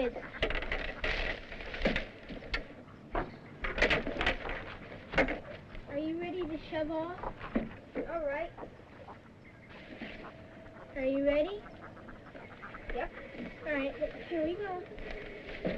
is. Are you ready to shove off? All right. Are you ready? Yep. All right, here we go.